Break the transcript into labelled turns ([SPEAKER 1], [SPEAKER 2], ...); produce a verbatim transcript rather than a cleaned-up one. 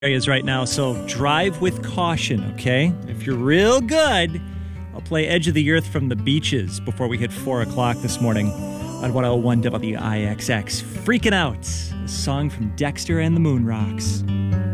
[SPEAKER 1] areas right now, so drive with caution, okay? If you're real good, I'll play Edge of the Earth from the Beaches before we hit four o'clock this morning on one oh one W I X X. Freaking Out, a song from Dexter and the Moon Rocks.